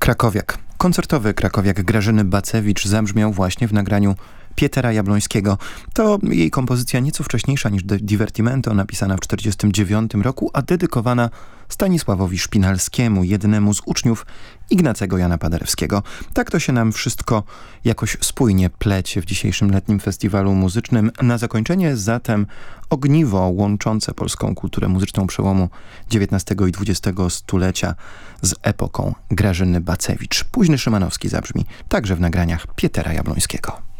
Krakowiak. Koncertowy krakowiak Grażyny Bacewicz zabrzmiał właśnie w nagraniu Pietera Jabłońskiego. To jej kompozycja nieco wcześniejsza niż Divertimento, napisana w 1949 roku, a dedykowana Stanisławowi Szpinalskiemu, jednemu z uczniów Ignacego Jana Paderewskiego. Tak to się nam wszystko jakoś spójnie plecie w dzisiejszym letnim festiwalu muzycznym. Na zakończenie zatem ogniwo łączące polską kulturę muzyczną przełomu XIX i XX stulecia z epoką Grażyny Bacewicz. Późny Szymanowski zabrzmi także w nagraniach Pietera Jabłońskiego.